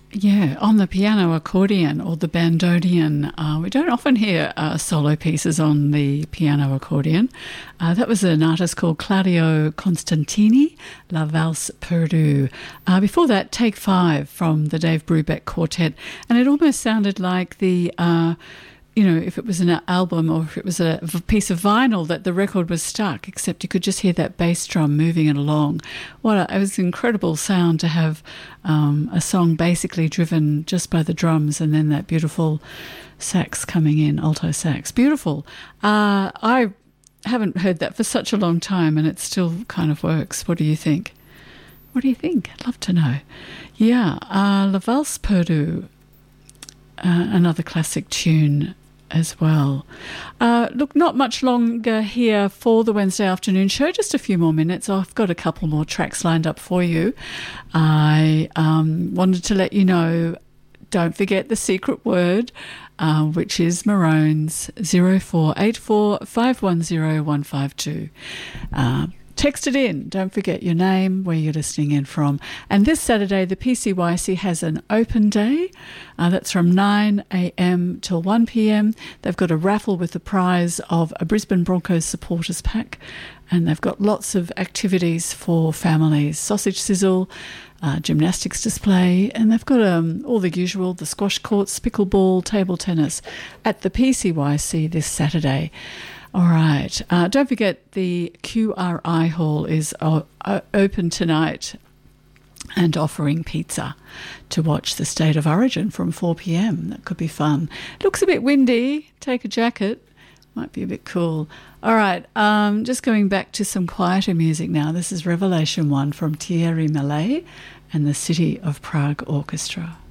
Yeah, on the piano accordion or the bandoneon. We don't often hear solo pieces on the piano accordion. That was an artist called Claudio Constantini, La Valse Perdue. Before that, Take Five from the Dave Brubeck Quartet. And it almost sounded like the if it was an album or if it was a piece of vinyl that the record was stuck, except you could just hear that bass drum moving it along. It was an incredible sound to have a song basically driven just by the drums and then that beautiful sax coming in, alto sax. Beautiful. I haven't heard that for such a long time and it still kind of works. What do you think? What do you think? I'd love to know. Yeah, La Valse Perdue, another classic tune as well. Look, not much longer here for the Wednesday afternoon show, just a few more minutes. I've got a couple more tracks lined up for you. I wanted to let you know, don't forget the secret word, which is Maroons 0484 510 152. Text it in. Don't forget your name, where you're listening in from. And this Saturday, the PCYC has an open day. That's from 9 a.m. till 1 p.m. They've got a raffle with the prize of a Brisbane Broncos supporters pack. And they've got lots of activities for families. Sausage sizzle, gymnastics display, and they've got all the usual, the squash courts, pickleball, table tennis at the PCYC this Saturday. All right. Don't forget the QRI Hall is open tonight and offering pizza to watch the State of Origin from 4 p.m. That could be fun. It looks a bit windy. Take a jacket. Might be a bit cool. All right. Just going back to some quieter music now. This is Revelation 1 from Thierry Millet and the City of Prague Orchestra.